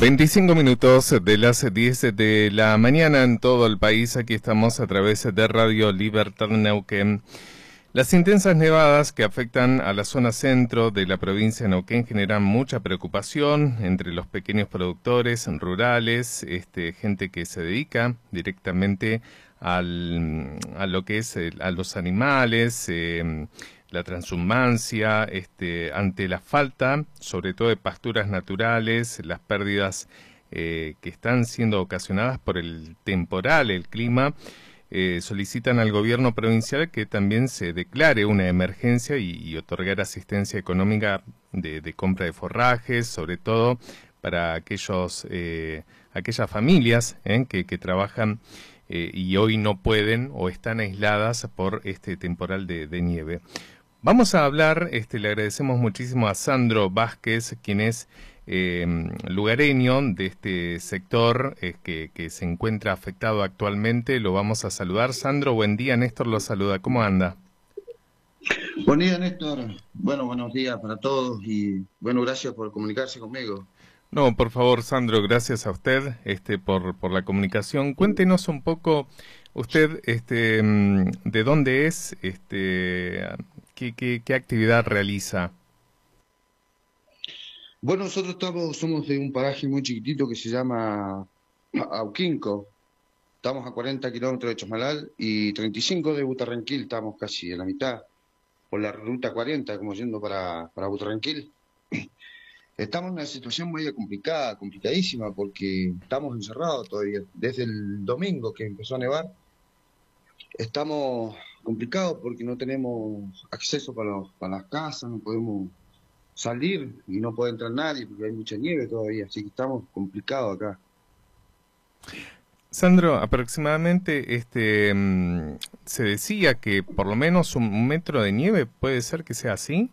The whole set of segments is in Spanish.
25 minutos de las 10 de la mañana en todo el país. Aquí estamos a través de Radio Libertad Neuquén. Las intensas nevadas que afectan a la zona centro de la provincia de Neuquén generan mucha preocupación entre los pequeños productores rurales, gente que se dedica directamente a lo que es a los animales, la transhumancia, ante la falta, sobre todo de pasturas naturales, las pérdidas que están siendo ocasionadas por el temporal, el clima. Solicitan al gobierno provincial que también se declare una emergencia y otorgar asistencia económica de compra de forrajes, sobre todo para aquellas familias que trabajan y hoy no pueden o están aisladas por este temporal de nieve. Vamos a hablar, le agradecemos muchísimo a Sandro Vázquez, quien es lugareño de este sector que se encuentra afectado actualmente. Lo vamos a saludar. Sandro, buen día. Néstor lo saluda. ¿Cómo anda? Buen día, Néstor. Bueno, buenos días para todos y bueno, gracias por comunicarse conmigo. No, por favor, Sandro, gracias a usted por la comunicación. Cuéntenos un poco, usted, de dónde es, qué actividad realiza. Bueno, nosotros somos de un paraje muy chiquitito que se llama Auquinco. Estamos a 40 kilómetros de Chosmalal y 35 de Butarranquil, estamos casi en la mitad, por la ruta 40, como yendo para Butarranquil. Estamos en una situación muy complicada, complicadísima, porque estamos encerrados todavía. Desde el domingo que empezó a nevar, estamos complicados porque no tenemos acceso para las casas, no podemos salir y no puede entrar nadie porque hay mucha nieve todavía, así que estamos complicados acá. Sandro, aproximadamente se decía que por lo menos un metro de nieve, ¿puede ser que sea así?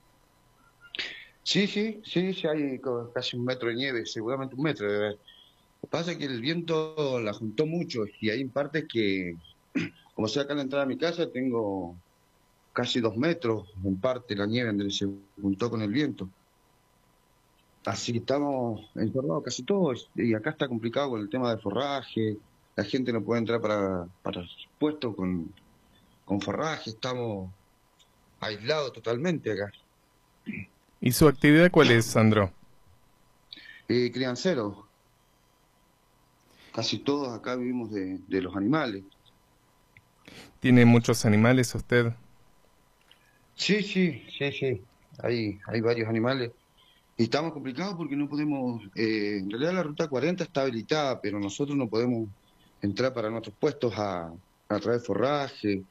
Sí, hay casi un metro de nieve, seguramente un metro debe haber. Lo que pasa es que el viento la juntó mucho y hay partes que, como sea acá en la entrada de mi casa, tengo casi 2 metros en parte la nieve donde se juntó con el viento. Así que estamos encerrados casi todos y acá está complicado con el tema de forraje, la gente no puede entrar para sus puestos con forraje, estamos aislados totalmente acá. ¿Y su actividad cuál es, Sandro? Criancero, casi todos acá vivimos de los animales. ¿Tiene muchos animales usted? Sí. Hay varios animales. Y estamos complicados porque no podemos, en realidad la ruta 40 está habilitada, pero nosotros no podemos entrar para nuestros puestos a traer forraje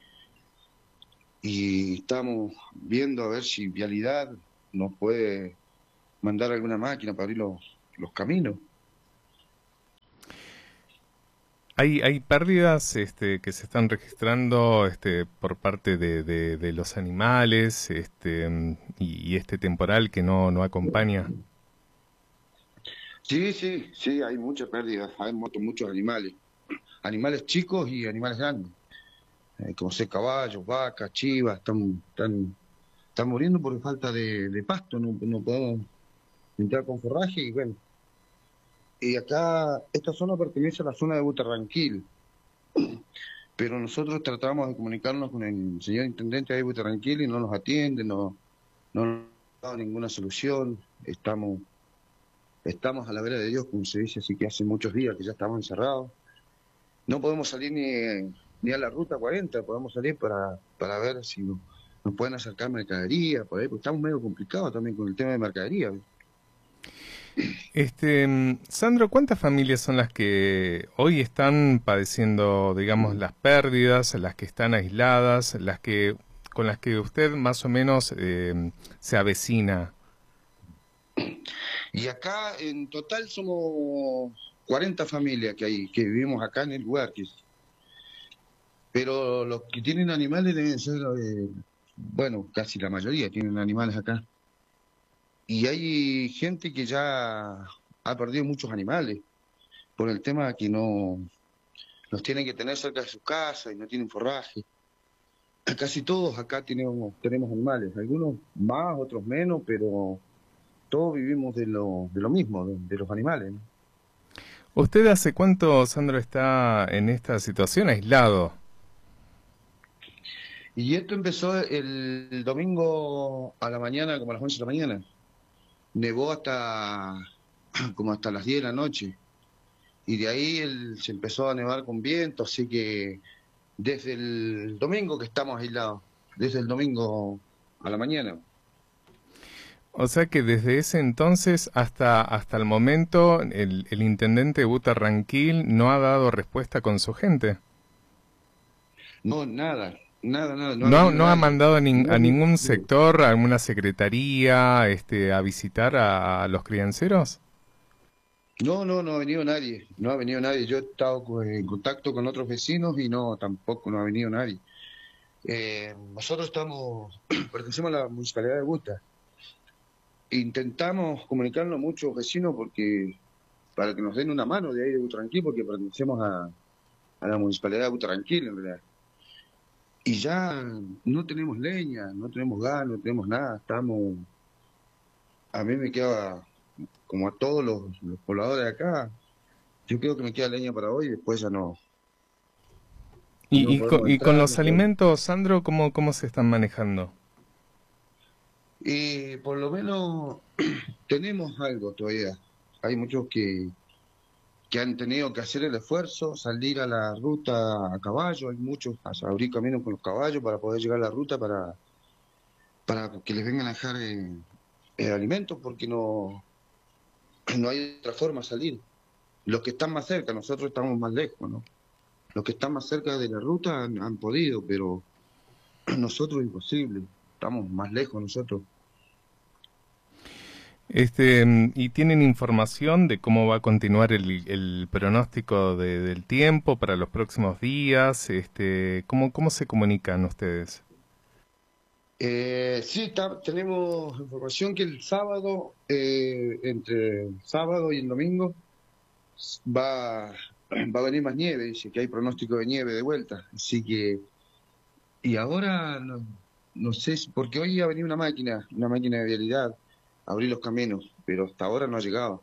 y estamos viendo a ver si Vialidad nos puede mandar alguna máquina para abrir los caminos. Hay pérdidas que se están registrando por parte de los animales y este temporal que no acompaña. Sí, hay mucha pérdida, hay muchos animales, animales chicos y animales grandes, como ser caballos, vacas, chivas, están muriendo por falta de pasto, no podemos entrar con forraje y bueno. Y acá, esta zona pertenece a la zona de Butarranquil, pero nosotros tratamos de comunicarnos con el señor intendente de Butarranquil y no nos atiende, no nos ha dado ninguna solución, estamos a la vera de Dios, como se dice, así que hace muchos días que ya estamos encerrados. No podemos salir ni a la ruta 40, podemos salir para ver si nos pueden acercar mercadería, por ahí, porque estamos medio complicados también con el tema de mercadería. Sandro, ¿cuántas familias son las que hoy están padeciendo, digamos, las pérdidas, las que están aisladas, con las que usted más o menos se avecina? Y acá en total somos 40 familias que vivimos acá en el lugar, pero los que tienen animales deben ser, bueno, casi la mayoría tienen animales acá. Y hay gente que ya ha perdido muchos animales por el tema que no los tienen que tener cerca de su casa y no tienen forraje. Casi todos acá tenemos animales, algunos más, otros menos, pero todos vivimos de lo mismo, de los animales, ¿no? ¿Usted hace cuánto, Sandro, está en esta situación aislado? Y esto empezó el domingo a la mañana, como a las 11 de la mañana. Nevó hasta como hasta las 10 de la noche. Y de ahí se empezó a nevar con viento, así que desde el domingo que estamos aislados, desde el domingo a la mañana. O sea que desde ese entonces hasta el momento el intendente Butarranquil no ha dado respuesta con su gente. No, nada, nada, nada, no ha No, venido no ha nadie. mandado a, No, a ningún sector, a alguna secretaría, a visitar a los crianceros. no ha venido nadie, no ha venido nadie. Yo he estado en contacto con otros vecinos y no, tampoco no ha venido nadie. Nosotros pertenecemos a la municipalidad de Buta. Intentamos comunicarnos a muchos vecinos para que nos den una mano de ahí de Butranquil, porque pertenecemos a la municipalidad de Butranquil, en realidad. Y ya no tenemos leña, no tenemos gas, no tenemos nada. A mí me queda, como a todos los pobladores de acá, yo creo que me queda leña para hoy y después ya no podemos Y con entrar, no los podemos. alimentos, Sandro, ¿cómo se están manejando? Y por lo menos tenemos algo todavía. Hay muchos que han tenido que hacer el esfuerzo, salir a la ruta a caballo, hay muchos a abrir caminos con los caballos para poder llegar a la ruta para que les vengan a dejar alimentos, porque no hay otra forma de salir. Los que están más cerca, nosotros estamos más lejos, ¿no? Los que están más cerca de la ruta han podido, pero nosotros imposible, estamos más lejos nosotros. ¿Y tienen información de cómo va a continuar el pronóstico del tiempo para los próximos días? ¿Cómo se comunican ustedes? Sí, tenemos información que el sábado, entre el sábado y el domingo, va a venir más nieve, dice que hay pronóstico de nieve de vuelta. Así que, y ahora no sé, porque hoy ha venido una máquina de vialidad, a abrir los caminos, pero hasta ahora no ha llegado.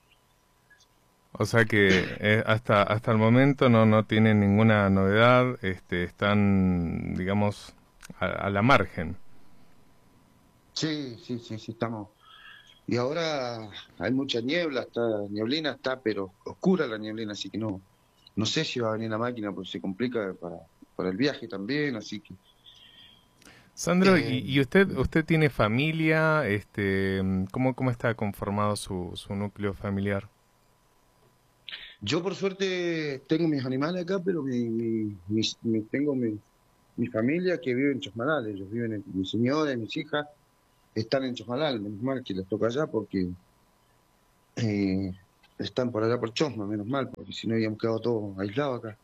O sea que hasta el momento no tienen ninguna novedad, están, digamos, a la margen. Sí, sí, sí, sí, estamos. Y ahora hay mucha niebla, neblina está, pero oscura la neblina, así que no sé si va a venir la máquina, porque se complica para el viaje también, así que Sandro, eh, y usted tiene familia? ¿Cómo está conformado su núcleo familiar? yo por suerte tengo mis animales acá, pero tengo mi familia que vive en Chosmalal, ellos viven mi señora y mis hijas están en Chosmalal, menos mal que les toca allá porque eh, están por allá por Chosma, menos mal, porque si no habíamos quedado todos aislados acá.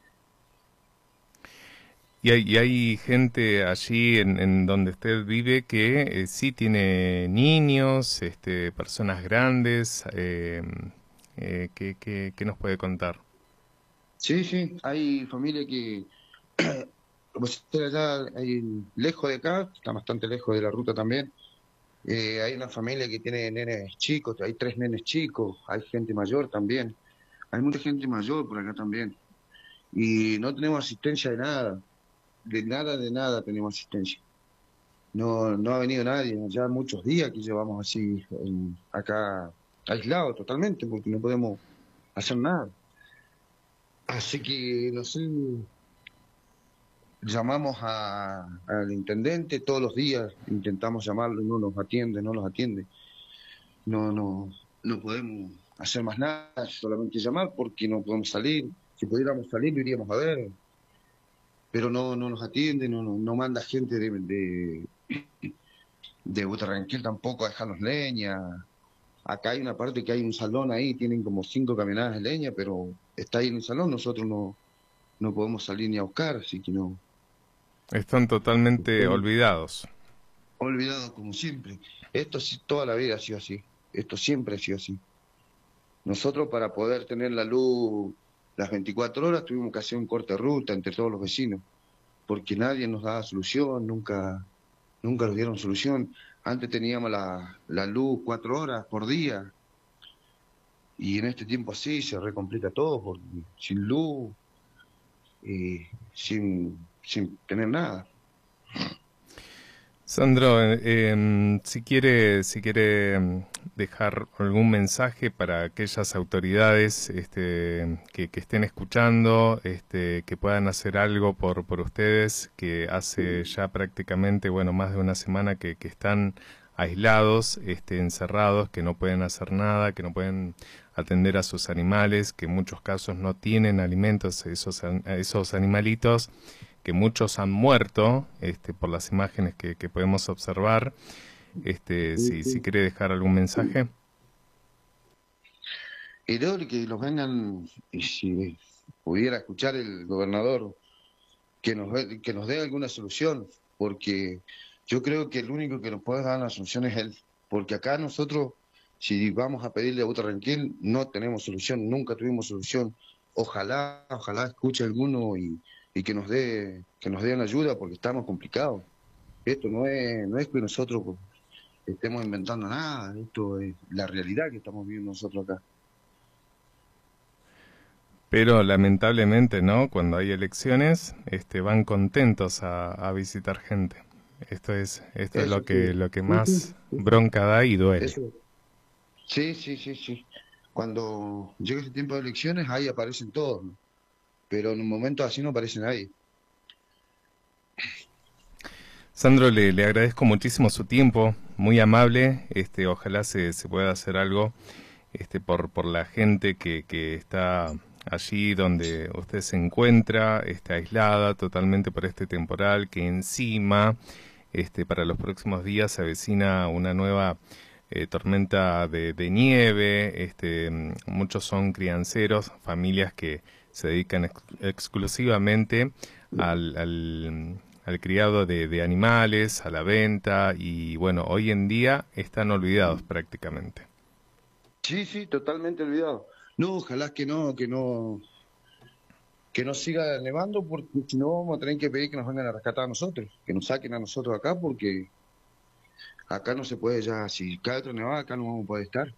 Y hay gente allí en donde usted vive que sí tiene niños, personas grandes, ¿qué nos puede contar? Sí, sí, hay familia que, como sea allá, lejos de acá, está bastante lejos de la ruta también. Hay una familia que tiene nenes chicos, hay 3 nenes chicos, hay gente mayor también, hay mucha gente mayor por acá también. Y no tenemos asistencia de nada tenemos asistencia. No ha venido nadie, ya muchos días que llevamos así acá aislados totalmente, porque no podemos hacer nada. Así que, no sé, llamamos al intendente todos los días, intentamos llamarlo, no nos atiende, no nos atiende. No podemos hacer más nada, solamente llamar porque no podemos salir. Si pudiéramos salir, lo iríamos a ver, pero no nos atiende, no manda gente de Butarranquil tampoco a dejarnos leña. Acá hay una parte que hay un salón ahí, tienen como 5 camionadas de leña, pero está ahí en el salón, nosotros no podemos salir ni a buscar, así que no. Están totalmente Estoy olvidados. olvidado como siempre. Esto sí, toda la vida ha sido así. Esto siempre ha sido así. Nosotros para poder tener la luz las 24 horas tuvimos que hacer un corte de ruta entre todos los vecinos, porque nadie nos daba solución, nunca nos dieron solución. Antes teníamos la luz 4 horas por día y en este tiempo así se recomplica todo, porque sin luz, sin tener nada. Sandro, si quiere dejar algún mensaje para aquellas autoridades que estén escuchando, que puedan hacer algo por ustedes, que hace ya prácticamente, bueno, más de una semana que están aislados, encerrados, que no pueden hacer nada, que no pueden atender a sus animales, que en muchos casos no tienen alimentos esos animalitos, que muchos han muerto por las imágenes que podemos observar. Si quiere dejar algún mensaje. Y luego que los vengan, y si pudiera escuchar el gobernador, que nos dé alguna solución, porque yo creo que el único que nos puede dar la solución es él, porque acá nosotros, si vamos a pedirle a Butarranquil, no tenemos solución, nunca tuvimos solución. Ojalá escuche alguno y que nos den ayuda, porque estamos complicados. Esto no es que nosotros estemos inventando nada, esto es la realidad que estamos viviendo nosotros acá. Pero lamentablemente, ¿no? Cuando hay elecciones, van contentos a visitar gente. Esto es Eso sí, lo que sí, más sí, sí. bronca da y duele. Eso, sí. Cuando llega ese tiempo de elecciones, ahí aparecen todos, ¿no? Pero en un momento así no aparece nadie. Sandro, le agradezco muchísimo su tiempo, muy amable. Ojalá se pueda hacer algo por la gente que está allí donde usted se encuentra, aislada totalmente por este temporal, que encima para los próximos días se avecina una nueva tormenta de nieve. Muchos son crianceros, familias que se dedican exclusivamente al criado de animales, a la venta, y bueno, hoy en día están olvidados prácticamente. Sí, totalmente olvidado. No, ojalá que no siga nevando, porque si no vamos a tener que pedir que nos vengan a rescatar a nosotros, que nos saquen a nosotros acá, porque acá no se puede ya, si cae otra nevada, acá no vamos a poder estar.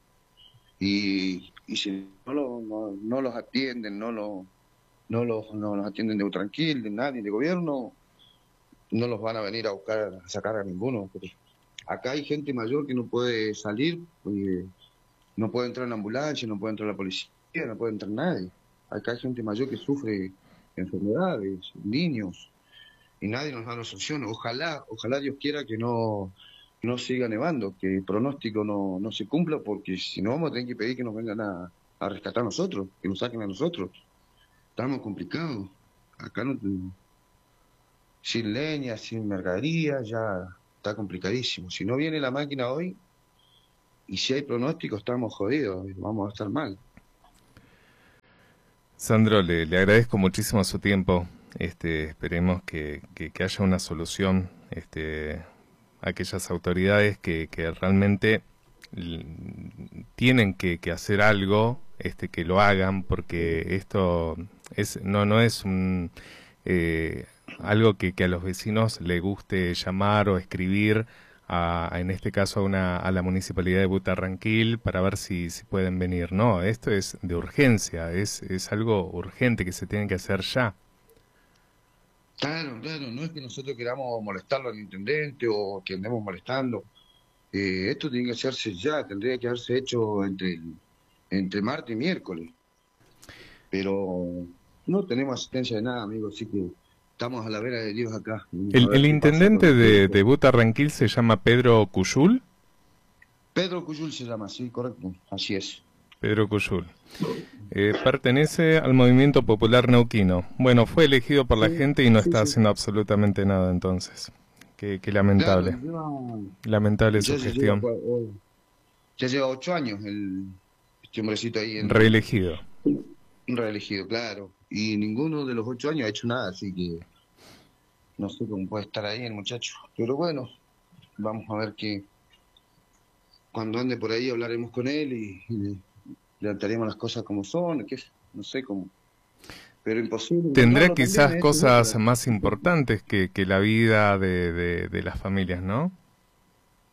Y si no los atienden, no los atienden de tranquil, de nadie, de gobierno, no los van a venir a buscar, a sacar a ninguno. Porque acá hay gente mayor que no puede salir, no puede entrar en la ambulancia, no puede entrar la policía, no puede entrar nadie. Acá hay gente mayor que sufre enfermedades, niños, y nadie nos da la solución. Ojalá Dios quiera que no siga nevando, que el pronóstico no se cumpla, porque si no vamos a tener que pedir que nos vengan a rescatar a nosotros, que nos saquen a nosotros. Estamos complicados. Acá no, sin leña, sin mercadería, ya está complicadísimo. Si no viene la máquina hoy, y si hay pronóstico, estamos jodidos, vamos a estar mal. Sandro, le agradezco muchísimo su tiempo. Esperemos que haya una solución. Aquellas autoridades que realmente tienen que hacer algo, que lo hagan, porque esto no es algo que a los vecinos le guste llamar o escribir en este caso a la municipalidad de Butarranquil para ver si pueden venir. No, esto es de urgencia, es algo urgente que se tiene que hacer ya. Claro, no es que nosotros queramos molestarlo al intendente o que andemos molestando. Esto tiene que hacerse ya, tendría que haberse hecho entre martes y miércoles. Pero no tenemos asistencia de nada, amigo, así que estamos a la vera de Dios acá. Vamos a El ver qué pasa con intendente esto. de Butarranquil se llama Pedro Cuyul. Pedro Cuyul se llama, sí, correcto, así es. Pedro Cuyul. Pertenece al movimiento popular neuquino. Bueno, fue elegido por la Sí, gente y no sí, está sí. haciendo absolutamente nada entonces. Qué Claro, lamentable. Lamentable su ya se lleva, gestión. ya lleva 8 años este hombrecito ahí Reelegido. reelegido, claro. Y ninguno de los 8 años ha hecho nada, así que no sé cómo puede estar ahí el muchacho. Pero bueno, vamos a ver que cuando ande por ahí hablaremos con él y le daremos las cosas como son, no sé cómo. Pero imposible Tendrá encontrarlo también, quizás eso es cosas otra. más importantes que la vida de las familias, ¿no?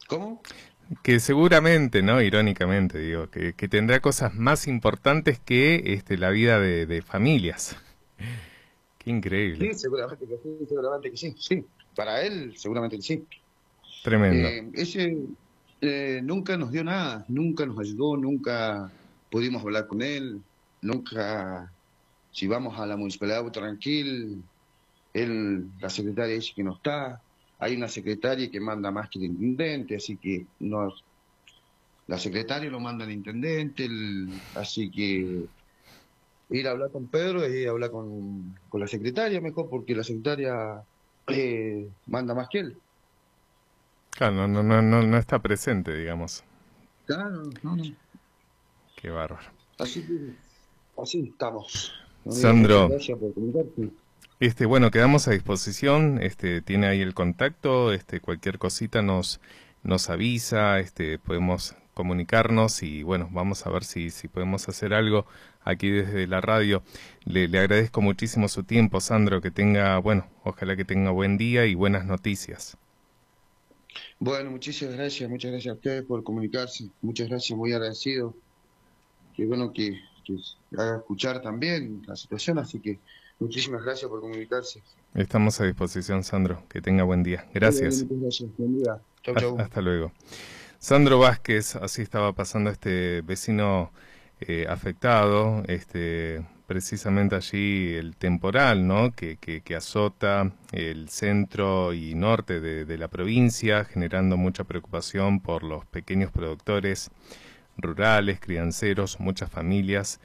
¿Cómo? Que seguramente, ¿no? Irónicamente, digo, que tendrá cosas más importantes que la vida de familias. Qué increíble. Sí, seguramente que sí, sí. Para él, seguramente que sí. Tremendo. Ese nunca nos dio nada, nunca nos ayudó, nunca pudimos hablar con él, nunca, si vamos a la municipalidad de Butranquil, la secretaria dice que no está, hay una secretaria que manda más que el intendente, así que no, la secretaria lo manda el intendente, así que ir a hablar con Pedro es ir a hablar con la secretaria mejor, porque la secretaria manda más que él. Claro, no está presente, digamos. Claro, no, no. Qué bárbaro. Así que, así estamos. Amigo, muchas Sandro, gracias por comunicarte. bueno, quedamos a disposición, tiene ahí el contacto, cualquier cosita nos avisa, podemos comunicarnos y bueno, vamos a ver si podemos hacer algo aquí desde la radio. Le agradezco muchísimo su tiempo, Sandro, que tenga, bueno, ojalá que tenga buen día y buenas noticias. Bueno, muchas gracias a ustedes por comunicarse, muchas gracias, muy agradecido. Qué bueno que haga escuchar también la situación, así que muchísimas gracias por comunicarse. Estamos a disposición, Sandro, que tenga buen día. Dale, dale, Gracias. muchas gracias. Buen día. Chau, chau. Hasta luego. Sandro Vázquez, así estaba pasando este vecino afectado, precisamente allí el temporal, ¿no? Que azota el centro y norte de la provincia, generando mucha preocupación por los pequeños productores rurales, crianceros, muchas familias,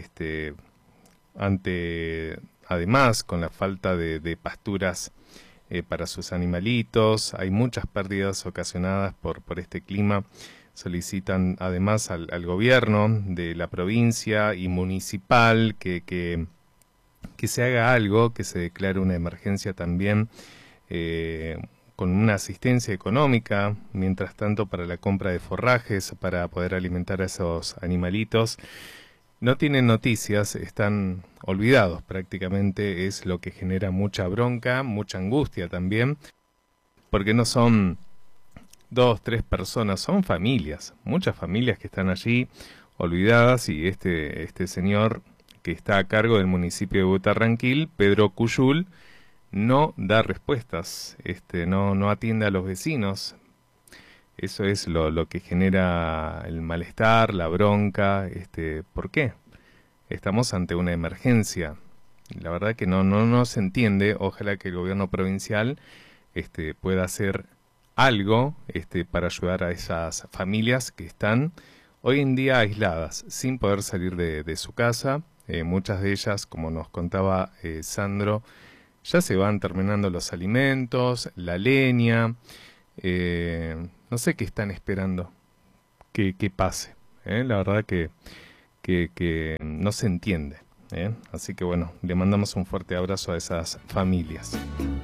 además con la falta de pasturas para sus animalitos. Hay muchas pérdidas ocasionadas por este clima. Solicitan además al gobierno de la provincia y municipal que se haga algo, que se declare una emergencia también, con una asistencia económica, mientras tanto para la compra de forrajes, para poder alimentar a esos animalitos. No tienen noticias, están olvidados prácticamente, es lo que genera mucha bronca, mucha angustia también, porque no son 2, 3 personas, son familias, muchas familias que están allí olvidadas y este señor que está a cargo del municipio de Butarranquil, Pedro Cuyul, no da respuestas, no atiende a los vecinos. Eso es lo que genera el malestar, la bronca. ¿Por qué? Estamos ante una emergencia. La verdad que no se entiende. Ojalá que el gobierno provincial pueda hacer algo para ayudar a esas familias que están hoy en día aisladas, sin poder salir de su casa. Muchas de ellas, como nos contaba Sandro, ya se van terminando los alimentos, la leña. No sé qué están esperando que pase. La verdad que no se entiende. Así que bueno, le mandamos un fuerte abrazo a esas familias.